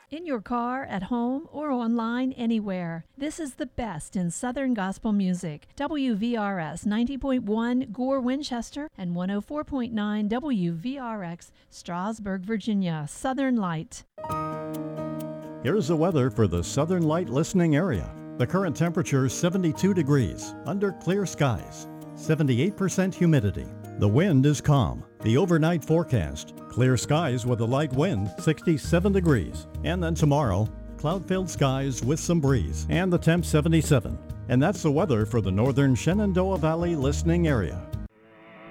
In your car, at home, or online, anywhere. This is the best in Southern gospel music. WVRS 90.1 Gore, Winchester, and 104.9 WVRX Strasburg, Virginia. Southern Light. Here's the weather for the Southern Light listening area. The current temperature is 72 degrees, under clear skies, 78% humidity. The wind is calm. The overnight forecast, clear skies with a light wind, 67 degrees. And then tomorrow, cloud-filled skies with some breeze, and the temp 77. And that's the weather for the northern Shenandoah Valley listening area.